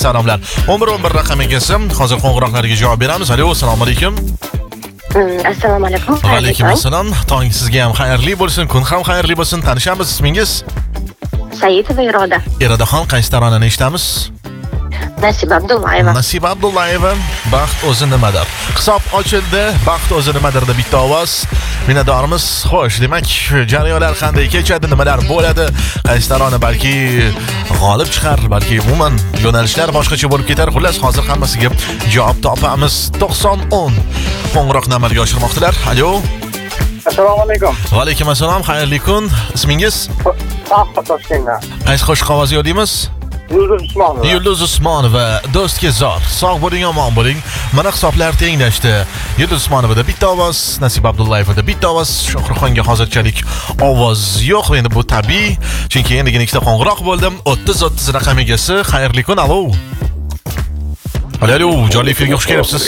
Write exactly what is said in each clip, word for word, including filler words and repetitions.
Salomlar. o'n bir o'n bir raqam egasi. Hozir qo'ng'iroqlarga javob beramiz. Alo, assalomu alaykum. Assalomu alaykum. Va alaykum assalom. Tong sizga ham xayrli bo'lsin, kun ham xayrli bo'lsin. Tanishamiz, ismingiz? Saidova Iroda. Irodaxon, qaysi taronani eshitamiz? Nasiba Abdullayeva. Nasiba Abdullayeva. Baxt o'zi nimadir? Hisob ochildi. Baxt o'zi nimadir deb bitta ovoz. Minnatdorimiz. Xo'sh, demak, jarayonlar qanday kechadi, nimalar bo'ladi? Qaysi tarona balki g'olib chiqar, balki umuman yo'nalishlar boshqacha bo'lib ketar. Xullas, hozir hammasiga javob topamiz. to'qson o'n qo'ng'iroqni amalga oshirmoqdalar. Alo. Assalomu alaykum. Va alaykum assalom. Xayrli kun. Ismingiz? Farhod Toshkentdan. Qaysi qo'shiq ovozi yo'llaymiz? Yulduz Usmonova. Yulduz Usmonova, do'stga zor. Sog' bo'ling, omon bo'ling. Mana hisoblar tenglashdi. Yulduz Usmonovada bitta ovoz, Nasiba Abdullayevada bitta ovoz. Shohruxxonga hozirchalik ovoz yo'q. Endi bu tabiiy, chunki endigina ikkita qo'ng'iroq bo'ldi. o'ttiz o'ttiz raqam egasi. Xayrli kun. Alo. Alo, alo, jonli efirga xush kelibsiz.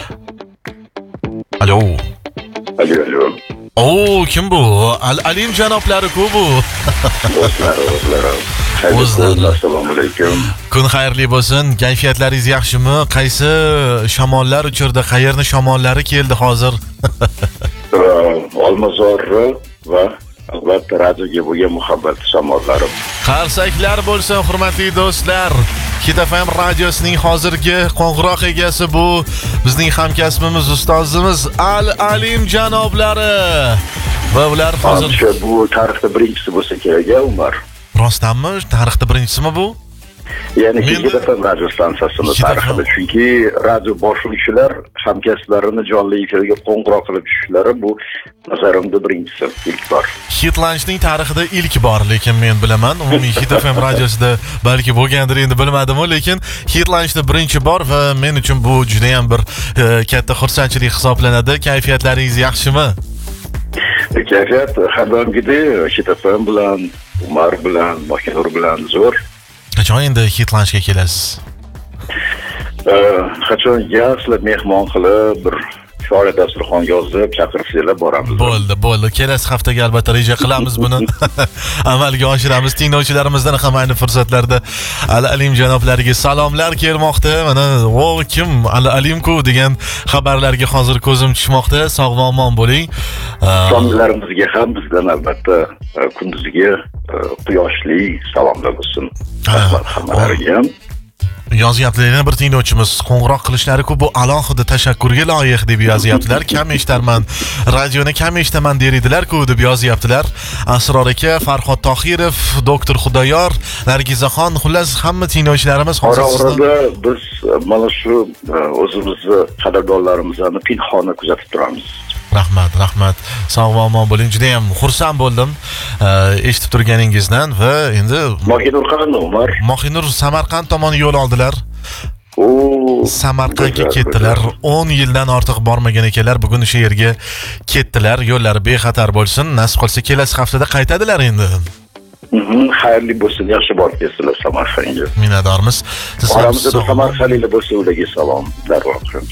Alo. Alo, alo. Oo, kim bu? Al-Alim janoblari-ku bu. Do'stlar, do'stlar. O'zlari. Assalomu alaykum. Kun xayrli bo'lsin. Kayfiyatlaringiz yaxshimi? Qaysi shamollar uchirdi? Qayerni shamollari keldi hozir? Olmazor va albatta radioga bo'lgan muhabbat shamollarim. Qarsaklar bo'lsin, hurmatli do'stlar. Hit F M radiosining hozirgi qo'ng'iroq egasi bu bizning hamkasbimiz, ustozimiz Al-Alim janoblari. Va ular hozir bu tarixda birinchisi bo'lsa kerak, Umar. Rostdanmi? Tarixda birinchisi bu? Ya'ni Hit F M radio stansiyasining tarixida, chunki radio boshlovchilar hamkasblarini jonli efirga qo'ng'iroq qilib tushishlari bu nazarimda birinchisi, ilk bor. Hitlanchning tarixida ilk bor, lekin men bilaman. Umumiy Hit F M radiosida balki bo'lgandir, endi bilmadim-ku, lekin Hitlanchda birinchi bor va men uchun bu juda ham bir e, katta xursandchilik hisoblanadi. Kayfiyatlaringiz yaxshimi? Kayfiyat har doimgidek Hit F M bilan, Umar bilan, Mohinur bilan zo'r. Qachon endi Hitlanchga kelasiz? Qachon yaxshilab mehmon qilib, bir shora dasturxon yozib, chaqirsanglar boramiz. Bo'ldi, bo'ldi. Kelasi haftaga albatta reja qilamiz buni. Amalga oshiramiz. Tinglovchilarimizdan ham ayni fursatlarda Al-Alim janoblariga salomlar kelmoqda. Mana, "O, kim Al-Alimku" degan xabarlarga hozir ko'zim tushmoqda. Sog' va omon bo'ling. Sonlarimizga ham bizdan albatta kunduzgi quyoshli salomlar bo'lsin. Hammalariga ham. Yozyaptilar, bir tinglovchimiz qo'ng'iroq qilishlari-ku bu alohida tashakkurga loyiq deb yozyaptilar. Kam eshitaman, radioni kam eshitaman deydilar-ku deb yozyaptilar. Asror aka, Farhod Tohirov, doktor Xudoyor, Nargizaxon, xullas hamma tinglovchilarimiz hozir orada biz mana shu o'zimizni qadrdonlarimizni pinhona kuzatib turamiz. Rahmat, rahmat. Sog' va omon bo'ling. Juda ham xursand bo'ldim eshitib turganingizdan va endi Mohinur qani, Umar? Mohinur Samarqand tomon yo'l oldilar. O, Samarqandga ketdilar. o'n yildan ortiq bormagan ekanlar. Bugun o'sha yerga ketdilar. Yo'llari bexatar bo'lsin. Nasib qilsa kelasi haftada qaytadilar endi. Xayrli bo'lsin, yaxshi borib kelsinlar Samarqandga. Minnatdormiz. Oramizda Samarqandliklar bo'lsa, ularga salom, darvoqe.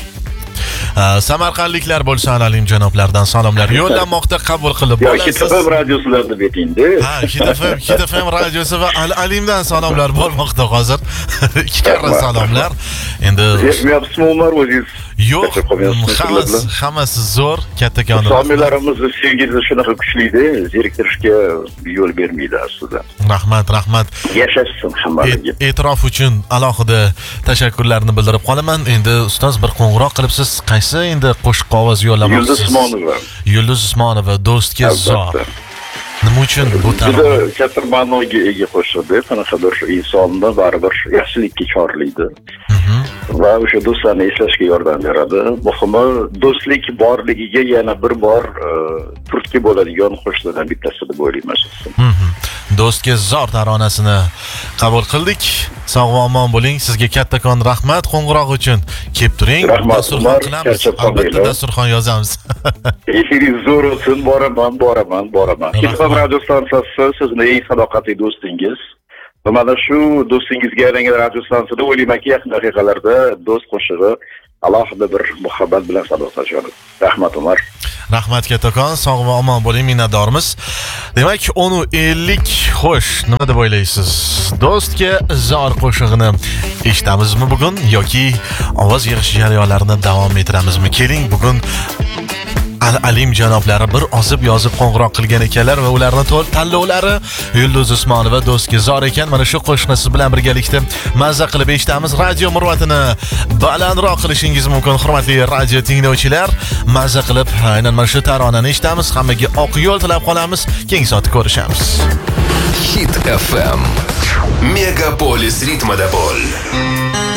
Samarqandliklar bo'lsa, Al-Alim janoblardan salomlar yo'llanmoqda, qabul qilib bo'lasiz. Hit F M radiosilarni betingda. Ha, Hit F M, Hit F M radiosi va Al-Alimdan salomlar bo'lmoqda hozir. Ikki karra salomlar. Endi yetmayapsizmi, Umar, o'zingiz? Yo'q, hammasi, hammasi zo'r, kattakon. So'mlarimizni sevgisi shunaqa kuchli-da, zeriktirishga yo'l bermaydi aslida. Rahmat, rahmat. Yashashsin hammasiga. E'tirof uchun alohida tashakkurlarni bildirib qolaman. Endi ustoz bir qo'ng'iroq qilibsiz. Qaysi endi qo'shiq ovoz yo'llamoqchisiz? Yulduz Usmonova. Yulduz Usmonova, do'stga zor. Nima uchun bu juda katta ma'noga ega qo'shiqda, qanaqadir insonni baribir yaxshilikka chorlaydi. Va o'sha do'stlarni eslashga yordam beradi. Muhimi, do'stlik borligiga yana bir bor turtki bo'ladigan qo'shiqlardan bittasi deb o'ylayman. Do'stga zor taronasini qabul qildik. Sog' va omon bo'ling. Sizga kattakon rahmat qo'ng'iroq uchun. Kelib turing. Dasturxon qilamiz. Albatta dasturxon yozamiz. Efiringiz zo'r bo'lsin. Boraman, boraman, boraman. Hit F M radio stansiyasi sizni eng sadoqatli do'stingiz. Va mana shu do'stingizga aylangan radio stansiyada o'ylaymanki, yaqin daqiqalarda do'st qo'shig'i alohida bir muhabbat bilan sadoqlashadi. Rahmat, Umar. Rahmat kattakon, sog' va omon bo'ling, minnatdormiz. Demak, o'n ellik xo'sh, nima deb o'ylaysiz? Do'stga zor qo'shig'ini eshitamizmi bugun yoki ovoz yig'ish jarayonlarini davom ettiramizmi? Keling, bugun Al-Alim janoblari bir ozib yozib qo'ng'iroq qilgan ekanlar va ularni tanlovlari Yulduz Usmonova do'stga zor ekan. Mana shu qo'shiqni siz bilan birgalikda mazza qilib eshitamiz. Radio murvatini balandroq qilishingiz mumkin, hurmatli radio tinglovchilar. Mazza qilib aynan mana shu taronani eshitamiz. Hammaga oq yo'l tilab qolamiz. Keyingi soatda ko'rishamiz. Hit эф эм. Megapolis ritmida bo'l.